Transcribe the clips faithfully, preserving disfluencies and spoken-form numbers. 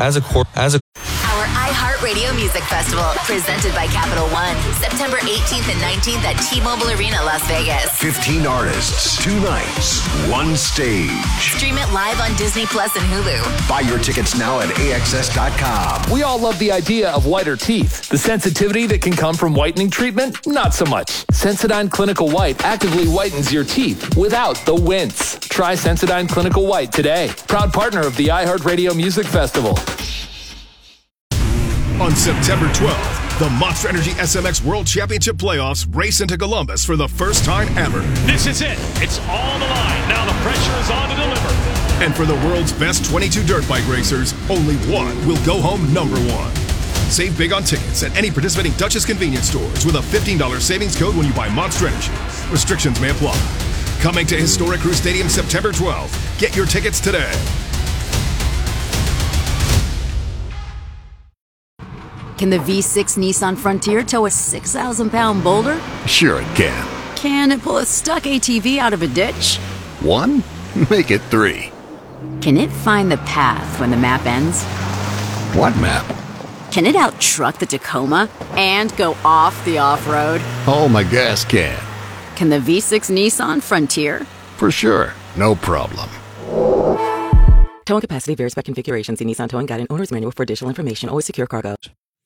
as a cor- as a Our iHeartRadio Music Festival, presented by Capital One, September eighteenth and nineteenth at T-Mobile Arena, Las Vegas. fifteen artists, two nights, one stage. Stream it live on Disney Plus and Hulu. Buy your tickets now at A X S dot com. We all love the idea of whiter teeth. The sensitivity that can come from whitening treatment, not so much. Sensodyne Clinical White actively whitens your teeth without the wince. Try Sensodyne Clinical White today. Proud partner of the iHeartRadio Music Festival. On September twelfth, the Monster Energy S M X World Championship Playoffs race into Columbus for the first time ever. This is it. It's all on the line. Now the pressure is on to deliver. And for the world's best twenty-two dirt bike racers, only one will go home number one. Save big on tickets at any participating Duchess convenience stores with a fifteen dollars savings code when you buy Monster Energy. Restrictions may apply. Coming to Historic Crew Stadium September twelfth. Get your tickets today. Can the V six Nissan Frontier tow a six thousand pound boulder? Sure it can. Can it pull a stuck A T V out of a ditch? One? Make it three. Can it find the path when the map ends? What map? Can it out-truck the Tacoma and go off the off-road? Oh, my gas can. Can the V six Nissan Frontier? For sure. No problem. Towing capacity varies by configuration. See Nissan Towing Guide and Owner's Manual for additional information. Always secure cargo.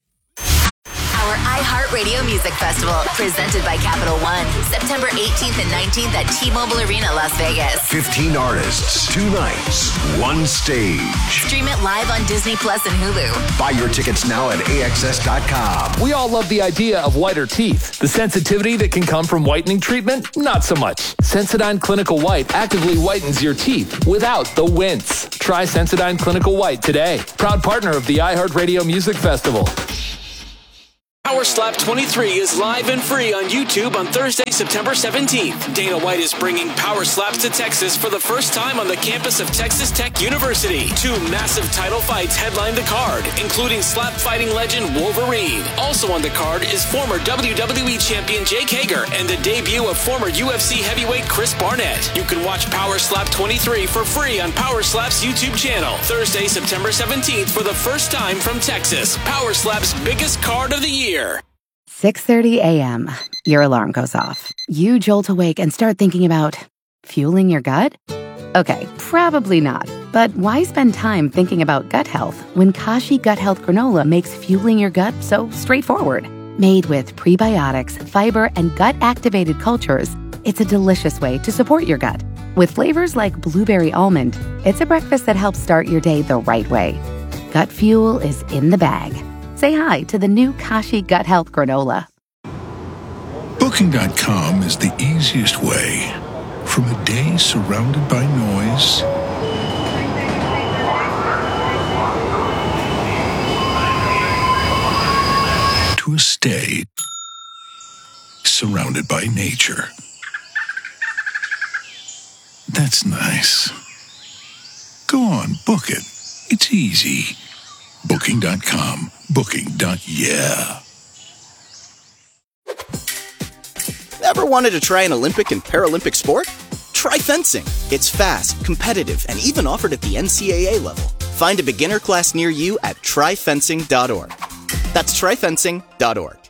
Our iHeartRadio Music Festival, presented by Capital One, September eighteenth and nineteenth at T-Mobile Arena, Las Vegas. fifteen artists, two nights, one stage. Stream it live on Disney Plus and Hulu. Buy your tickets now at A X S dot com. We all love the idea of whiter teeth. The sensitivity that can come from whitening treatment, not so much. Sensodyne Clinical White actively whitens your teeth without the wince. Try Sensodyne Clinical White today. Proud partner of the iHeartRadio Music Festival. Power Slap twenty-three is live and free on YouTube on Thursday, September seventeenth. Dana White is bringing Power Slaps to Texas for the first time on the campus of Texas Tech University. Two massive title fights headline the card, including slap fighting legend Wolverine. Also on the card is former W W E champion Jake Hager and the debut of former U F C heavyweight Chris Barnett. You can watch Power Slap twenty-three for free on Power Slap's YouTube channel. Thursday, September seventeenth for the first time from Texas. Power Slap's biggest card of the year. six thirty a.m. Your alarm goes off. You jolt awake and start thinking about fueling your gut? Okay, probably not. But why spend time thinking about gut health when Kashi Gut Health Granola makes fueling your gut so straightforward? Made with prebiotics, fiber, and gut-activated cultures, it's a delicious way to support your gut. With flavors like blueberry almond, it's a breakfast that helps start your day the right way. Gut fuel is in the bag. Say hi to the new Kashi Gut Health Granola. Booking dot com is the easiest way from a day surrounded by noise to a stay surrounded by nature. That's nice. Go on, book it. It's easy. Booking dot com. Booking. Yeah. Ever wanted to try an Olympic and Paralympic sport? Try fencing. It's fast, competitive, and even offered at the N C double A level. Find a beginner class near you at try fencing dot org. That's try fencing dot org.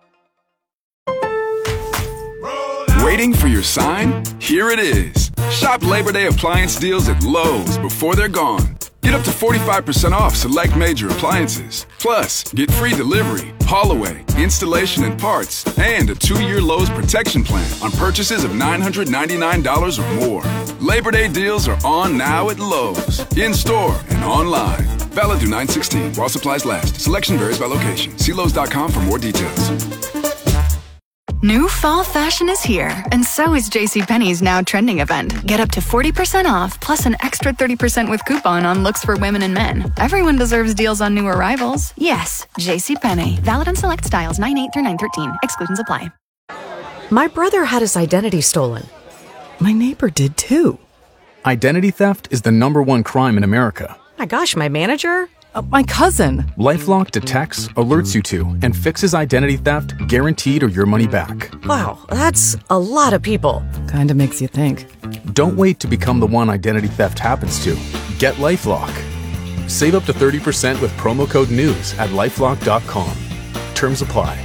Waiting for your sign? Here it is. Shop Labor Day appliance deals at Lowe's before they're gone. Get up to forty-five percent off select major appliances. Plus, get free delivery, haul away, installation and parts, and a two-year Lowe's protection plan on purchases of nine hundred ninety-nine dollars or more. Labor Day deals are on now at Lowe's, in-store and online. Valid through nine sixteen while supplies last. Selection varies by location. See Lowe's dot com for more details. New fall fashion is here, and so is JCPenney's now trending event. Get up to forty percent off, plus an extra thirty percent with coupon on looks for women and men. Everyone deserves deals on new arrivals. Yes, JCPenney. Valid on select styles nine eight through nine thirteen. Exclusions apply. My brother had his identity stolen. My neighbor did too. Identity theft is the number one crime in America. My gosh, my manager? Uh, my cousin. LifeLock detects, alerts you to, and fixes identity theft guaranteed or your money back. Wow, that's a lot of people. Kinda makes you think. Don't wait to become the one identity theft happens to. Get LifeLock. Save up to thirty percent with promo code NEWS at LifeLock dot com. Terms apply.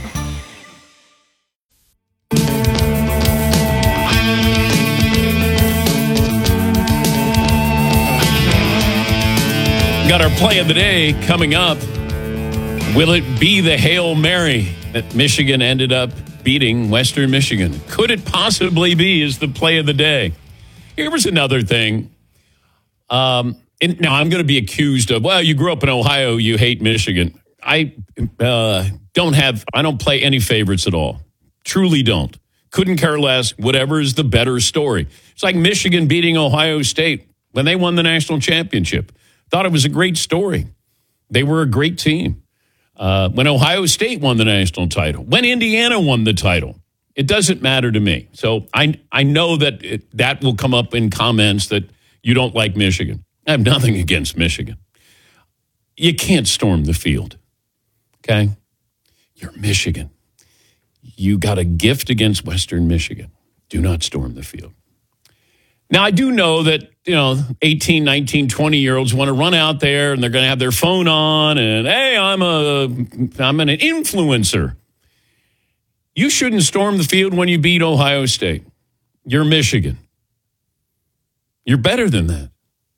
Got our play of the day coming up. Will it be the Hail Mary that Michigan ended up beating Western Michigan? Could it possibly be is the play of the day? Here was another thing. Um, and now I'm going to be accused of, well, you grew up in Ohio, you hate Michigan. I uh, don't have, I don't play any favorites at all. Truly don't. Couldn't care less. Whatever is the better story. It's like Michigan beating Ohio State when they won the national championship. Thought it was a great story. They were a great team. Uh, when Ohio State won the national title, when Indiana won the title, it doesn't matter to me. So I I know that it, that will come up in comments that you don't like Michigan. I have nothing against Michigan. You can't storm the field, okay? You're Michigan. You got a gift against Western Michigan. Do not storm the field. Now, I do know that, you know, eighteen, nineteen, twenty-year-olds want to run out there and they're going to have their phone on and, hey, I'm a, I'm an influencer. You shouldn't storm the field when you beat Ohio State. You're Michigan. You're better than that.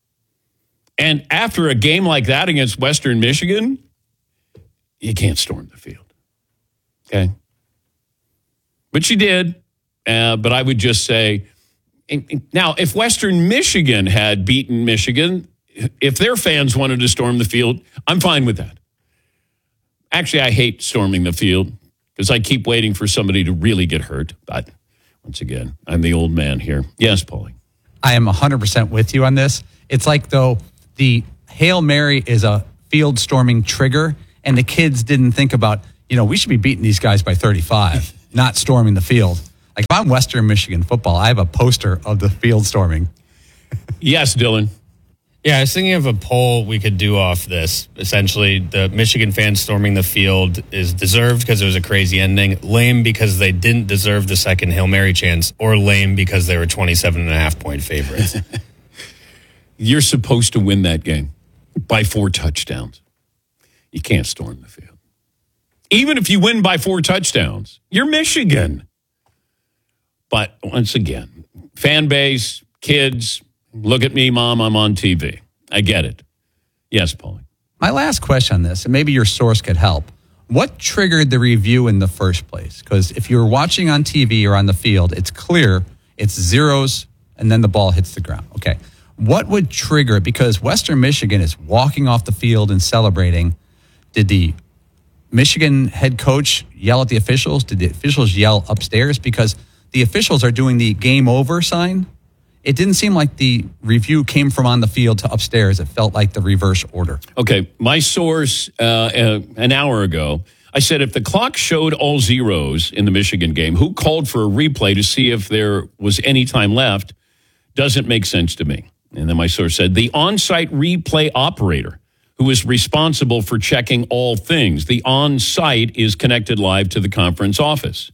And after a game like that against Western Michigan, you can't storm the field. Okay? But you did. Uh, but I would just say, now, if Western Michigan had beaten Michigan, if their fans wanted to storm the field, I'm fine with that. Actually, I hate storming the field because I keep waiting for somebody to really get hurt. But once again, I'm the old man here. Yes, Paulie. I am one hundred percent with you on this. It's like, though, the Hail Mary is a field storming trigger, and the kids didn't think about, you know, we should be beating these guys by thirty-five, not storming the field. Like, if I'm Western Michigan football, I have a poster of the field storming. Yes, Dylan. Yeah, I was thinking of a poll we could do off this. Essentially, the Michigan fans storming the field is deserved because it was a crazy ending, lame because they didn't deserve the second Hail Mary chance, or lame because they were twenty-seven and a half point favorites. You're supposed to win that game by four touchdowns. You can't storm the field. Even if you win by four touchdowns, you're Michigan. But once again, fan base, kids, look at me, Mom, I'm on T V. I get it. Yes, Paulie. My last question on this, and maybe your source could help. What triggered the review in the first place? Because if you're watching on T V or on the field, it's clear it's zeros and then the ball hits the ground. Okay. What would trigger it? Because Western Michigan is walking off the field and celebrating. Did the Michigan head coach yell at the officials? Did the officials yell upstairs? Because the officials are doing the game over sign. It didn't seem like the review came from on the field to upstairs. It felt like the reverse order. Okay, my source uh, uh, an hour ago, I said if the clock showed all zeros in the Michigan game, who called for a replay to see if there was any time left, doesn't make sense to me. And then my source said the on-site replay operator who is responsible for checking all things. The on-site is connected live to the conference office.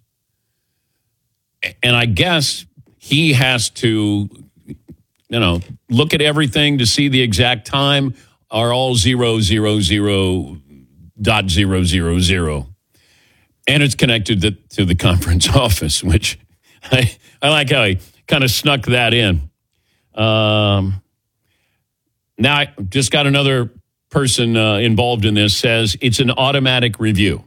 And I guess he has to, you know, look at everything to see the exact time are all zero, zero, zero, dot zero, zero, zero. And it's connected to, to the conference office, which I, I like how he kind of snuck that in. Um, now, I just got another person uh, involved in this, says it's an automatic review.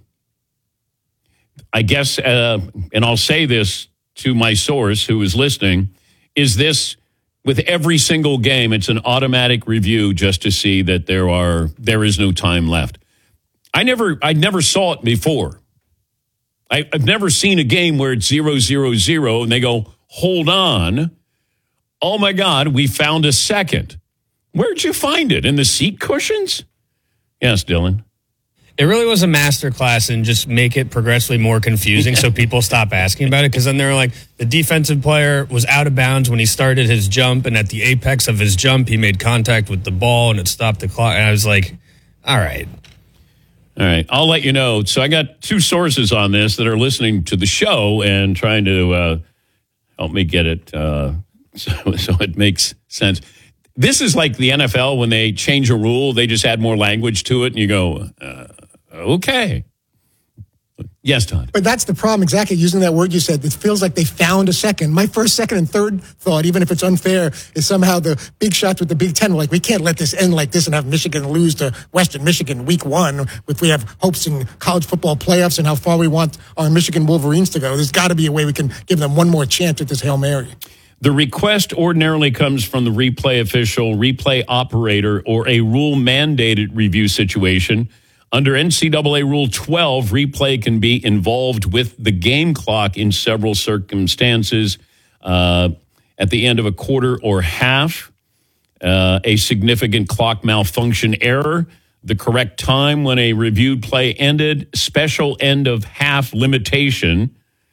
I guess, uh, and I'll say this to my source who is listening, is this with every single game, it's an automatic review just to see that there are there is no time left. I never I never saw it before. I, I've never seen a game where it's zero, zero, zero, and they go, hold on. Oh, my God, we found a second. Where'd you find it? In the seat cushions? Yes, Dylan. It really was a masterclass in just make it progressively more confusing so people stop asking about it. Because then they were like, the defensive player was out of bounds when he started his jump, and at the apex of his jump, he made contact with the ball, and it stopped the clock. And I was like, all right. All right. I'll let you know. So I got two sources on this that are listening to the show and trying to uh, help me get it uh, so, so it makes sense. This is like the N F L when they change a rule, they just add more language to it, and you go, uh, okay. Yes, Todd. But that's the problem, exactly, using that word you said. It feels like they found a second. My first, second, and third thought, even if it's unfair, is somehow the big shots with the Big Ten. Like, we can't let this end like this and have Michigan lose to Western Michigan week one if we have hopes in college football playoffs and how far we want our Michigan Wolverines to go. There's got to be a way we can give them one more chance at this Hail Mary. The request ordinarily comes from the replay official, replay operator, or a rule-mandated review situation. Under N C double A Rule twelve, replay can be involved with the game clock in several circumstances. Uh, at the end of a quarter or half, uh, a significant clock malfunction error, the correct time when a reviewed play ended, special end of half limitation.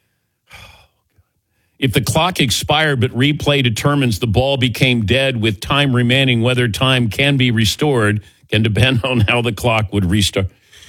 If the clock expired but replay determines the ball became dead with time remaining, whether time can be restored can depend on how the clock would restart.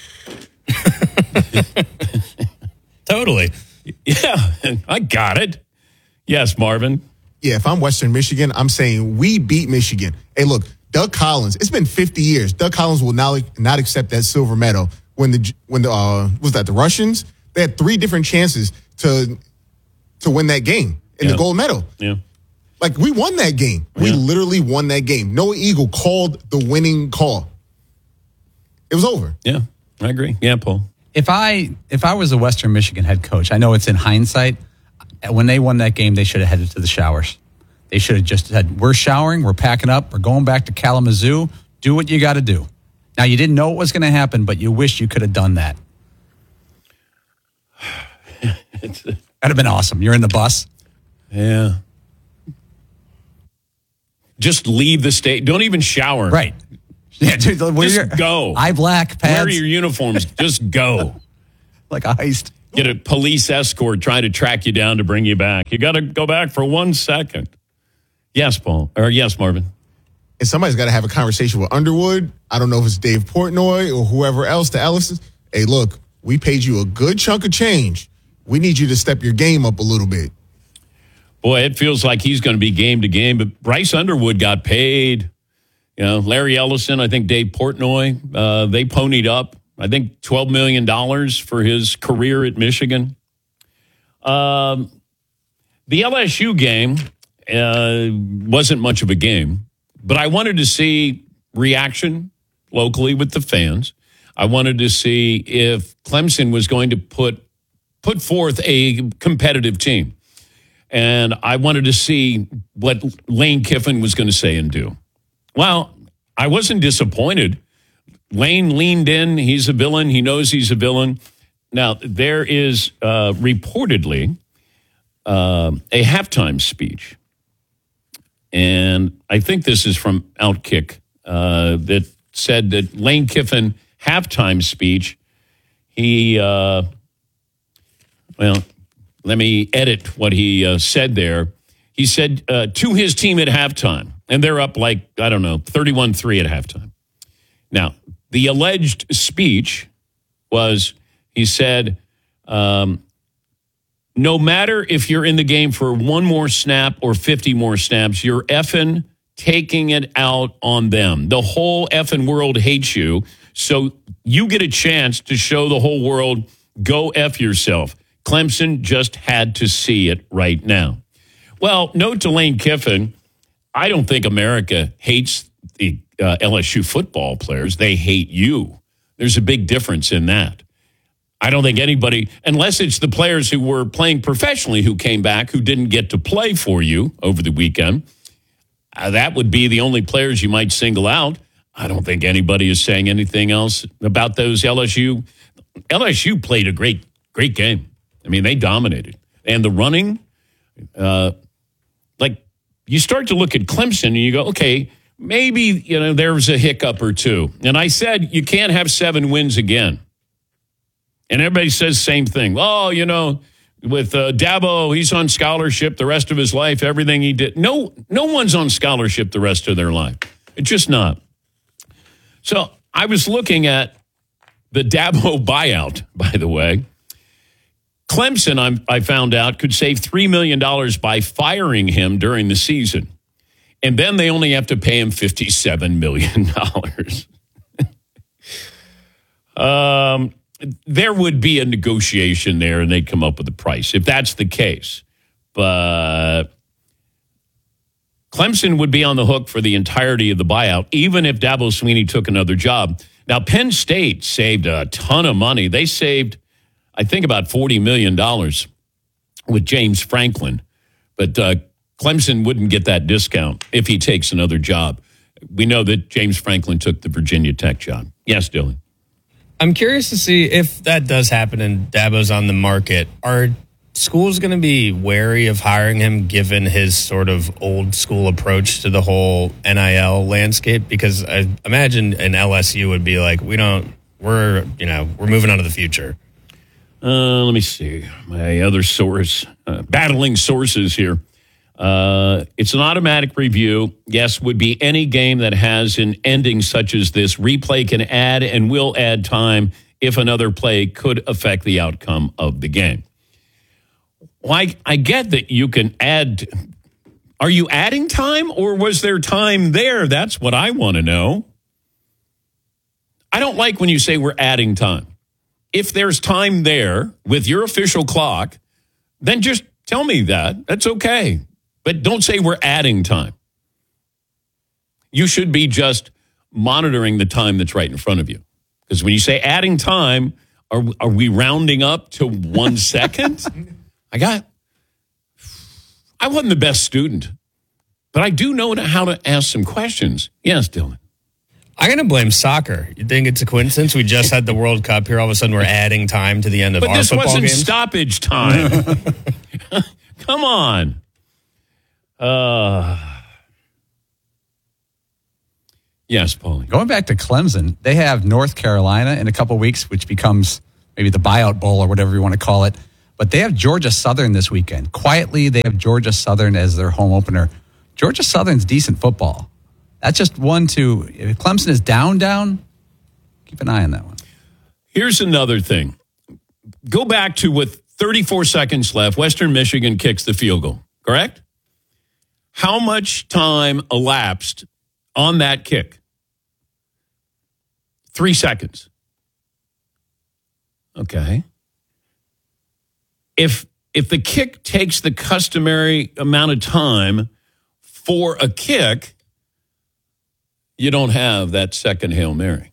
Totally. Yeah, I got it. Yes, Marvin. Yeah, if I'm Western Michigan, I'm saying we beat Michigan. Hey, look, Doug Collins, it's been fifty years. Doug Collins will not, not accept that silver medal. When the, when the uh, was that the Russians? They had three different chances to to win that game in yeah. the gold medal. Yeah. Like, we won that game. We yeah. literally won that game. Noah Eagle called the winning call. It was over. Yeah, I agree. Yeah, Paul. If I if I was a Western Michigan head coach, I know it's in hindsight, when they won that game, they should have headed to the showers. They should have just said, we're showering, we're packing up, we're going back to Kalamazoo. Do what you got to do. Now, you didn't know what was going to happen, but you wish you could have done that. That'd have been awesome. You're in the bus. Yeah. Just leave the state. Don't even shower. Right. Yeah, dude, just your, go. Eye black pads. Wear your uniforms. Just go. Like a heist. Get a police escort trying to track you down to bring you back. You got to go back for one second. Yes, Paul. Or yes, Marvin. And somebody's got to have a conversation with Underwood. I don't know if it's Dave Portnoy or whoever else, the Ellisons. Hey, look, we paid you a good chunk of change. We need you to step your game up a little bit. Boy, it feels like he's going to be game to game. But Bryce Underwood got paid. You know, Larry Ellison, I think Dave Portnoy, uh, they ponied up, I think, twelve million dollars for his career at Michigan. Um, the L S U game uh, wasn't much of a game, but I wanted to see reaction locally with the fans. I wanted to see if Clemson was going to put put forth a competitive team. And I wanted to see what Lane Kiffin was going to say and do. Well, I wasn't disappointed. Lane leaned in. He's a villain. He knows he's a villain. Now, there is uh, reportedly uh, a halftime speech. And I think this is from Outkick uh, that said that Lane Kiffin halftime speech, he, uh, well, let me edit what he uh, said there. He said uh, to his team at halftime, and they're up like, I don't know, thirty-one three at halftime. Now, the alleged speech was, he said, um, no matter if you're in the game for one more snap or fifty more snaps, you're effing taking it out on them. The whole effing world hates you, so you get a chance to show the whole world, go F yourself. Clemson just had to see it right now. Well, note to Lane Kiffin, I don't think America hates the uh, L S U football players. They hate you. There's a big difference in that. I don't think anybody, unless it's the players who were playing professionally who came back, who didn't get to play for you over the weekend, uh, that would be the only players you might single out. I don't think anybody is saying anything else about those L S U. L S U played a great, great game. I mean, they dominated. And the running, uh, like, you start to look at Clemson and you go, okay, maybe, you know, there's a hiccup or two. And I said, you can't have seven wins again. And everybody says the same thing. Oh, you know, with uh, Dabo, he's on scholarship the rest of his life, everything he did. No, no one's on scholarship the rest of their life. It's just not. So I was looking at the Dabo buyout, by the way. Clemson, I'm, I found out, could save three million dollars by firing him during the season. And then they only have to pay him fifty-seven million dollars. um, there would be a negotiation there, and they'd come up with a price if that's the case. But Clemson would be on the hook for the entirety of the buyout, even if Dabo Swinney took another job. Now, Penn State saved a ton of money. They saved, I think, about forty million dollars with James Franklin. But uh, Clemson wouldn't get that discount if he takes another job. We know that James Franklin took the Virginia Tech job. Yes, Dylan. I'm curious to see if that does happen and Dabo's on the market. Are schools going to be wary of hiring him given his sort of old school approach to the whole N I L landscape? Because I imagine an L S U would be like, we don't, we're, you know, we're moving on to the future. Uh, let me see. My other source, uh, battling sources here. Uh, it's an automatic review. Yes, would be any game that has an ending such as this. Replay can add and will add time if another play could affect the outcome of the game. Well, I, I get that you can add. Are you adding time or was there time there? That's what I want to know. I don't like when you say we're adding time. If there's time there with your official clock, then just tell me that. That's okay. But don't say we're adding time. You should be just monitoring the time that's right in front of you. Because when you say adding time, are, are we rounding up to one second? I got, I wasn't the best student, but I do know how to ask some questions. Yes, Dylan. I'm going to blame soccer. You think it's a coincidence? We just had the World Cup here. All of a sudden, we're adding time to the end of but our football games. But this wasn't stoppage time. Come on. Uh, yes, Paulie. Going back to Clemson, they have North Carolina in a couple weeks, which becomes maybe the buyout bowl or whatever you want to call it. But they have Georgia Southern this weekend. Quietly, they have Georgia Southern as their home opener. Georgia Southern's decent football. That's just one to, if Clemson is down, down, keep an eye on that one. Here's another thing. Go back to with thirty-four seconds left, Western Michigan kicks the field goal, correct? How much time elapsed on that kick? Three seconds. Okay. If if the kick takes the customary amount of time for a kick, you don't have that second Hail Mary.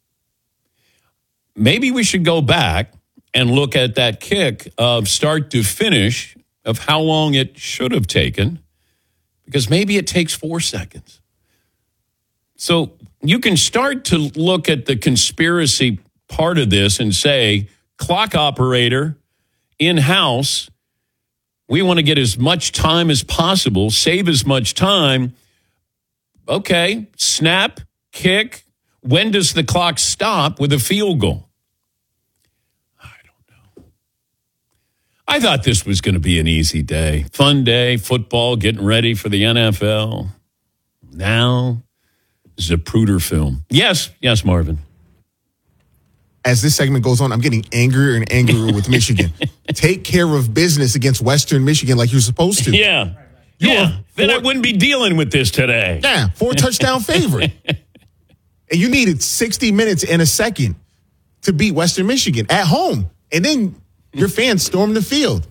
Maybe we should go back and look at that kick of start to finish of how long it should have taken, because maybe it takes four seconds. So you can start to look at the conspiracy part of this and say, clock operator, in-house, we want to get as much time as possible, save as much time. Okay, snap, kick. When does the clock stop with a field goal? I don't know. I thought this was going to be an easy day. Fun day, football, getting ready for the N F L. Now, Zapruder film. Yes, yes, Marvin. As this segment goes on, I'm getting angrier and angrier with Michigan. Take care of business against Western Michigan like you're supposed to. Yeah. Yeah, then I wouldn't be dealing with this today. Yeah, four touchdown favorite. And you needed sixty minutes and a second to beat Western Michigan at home. And then your fans stormed the field.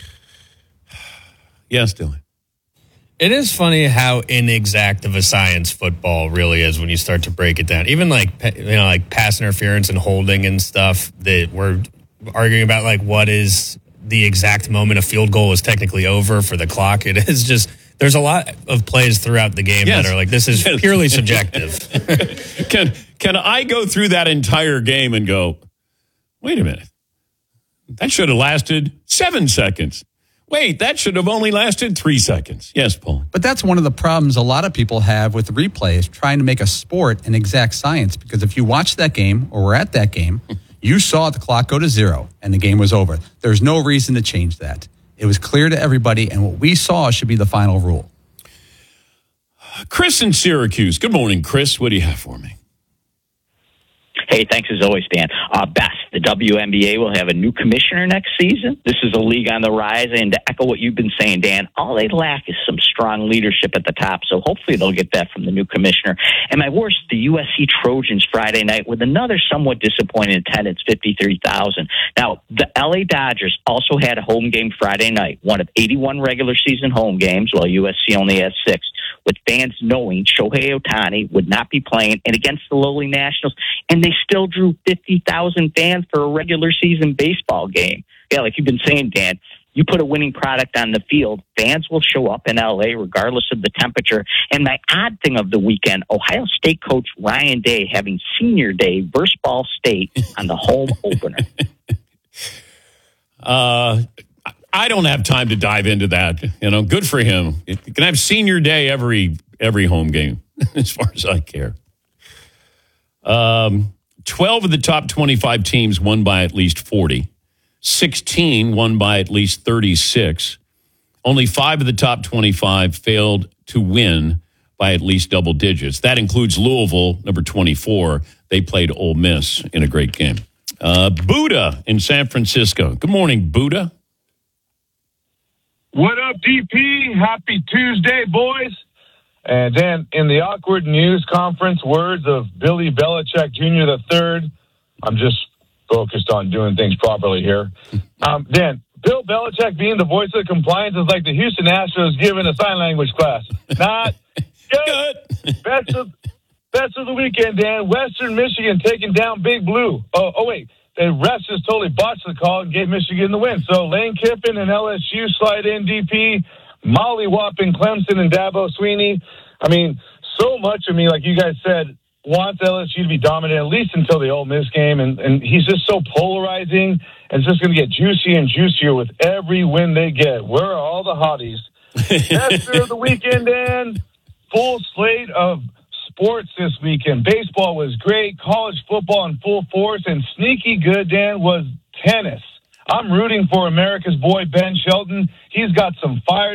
Yes, Dylan. It is funny how inexact of a science football really is when you start to break it down. Even like, you know, like pass interference and holding and stuff that we're arguing about, like what is the exact moment a field goal is technically over for the clock. It is just, there's a lot of plays throughout the game yes. that are like, this is purely subjective. Can can I go through that entire game and go, wait a minute, that should have lasted seven seconds. Wait, that should have only lasted three seconds. Yes, Paul. But that's one of the problems a lot of people have with replays, trying to make a sport an exact science. Because if you watch that game or were at that game, you saw the clock go to zero and the game was over. There's no reason to change that. It was clear to everybody, and what we saw should be the final rule. Chris in Syracuse. Good morning, Chris. What do you have for me? Hey, thanks as always, Dan. Uh, Beth, the W N B A will have a new commissioner next season. This is a league on the rise, and to echo what you've been saying, Dan, all they lack is some strong leadership at the top, so hopefully they'll get that from the new commissioner. And my worst, the U S C Trojans Friday night with another somewhat disappointing attendance, fifty-three thousand. Now, the L A Dodgers also had a home game Friday night, one of eighty-one regular season home games, while U S C only has six, with fans knowing Shohei Ohtani would not be playing and against the lowly Nationals, and they still drew fifty thousand fans for a regular season baseball game. Yeah, like you've been saying, Dan, you put a winning product on the field, fans will show up in L A regardless of the temperature. And my odd thing of the weekend, Ohio State coach Ryan Day having senior day versus Ball State on the home opener. Uh, I don't have time to dive into that. You know, good for him. You can have senior day every every home game, as far as I care. Um, twelve of the top twenty-five teams won by at least forty. sixteen won by at least thirty-six. Only five of the top twenty-five failed to win by at least double digits. That includes Louisville, number twenty-four. They played Ole Miss in a great game. Uh, Buddha in San Francisco. Good morning, Buddha. What up, D P? Happy Tuesday, boys. And then in the awkward news conference, words of Billy Belichick Junior the third, I'm just focused on doing things properly here. Um, Dan, Bill Belichick being the voice of compliance is like the Houston Astros giving a sign language class. Not good. Best of, best of the weekend, Dan. Western Michigan taking down Big Blue. Oh, oh wait. The refs just totally botched the call and gave Michigan the win. So Lane Kiffin and L S U slide in, D P. Molly whopping Clemson and Dabo Sweeney. I mean, so much of me, like you guys said, wants L S U to be dominant, at least until the Ole Miss game. And, and he's just so polarizing. And it's just going to get juicy and juicier with every win they get. Where are all the hotties? After the weekend, Dan, full slate of sports this weekend. Baseball was great. College football in full force. And sneaky good, Dan, was tennis. I'm rooting for America's boy, Ben Shelton. He's got some fire.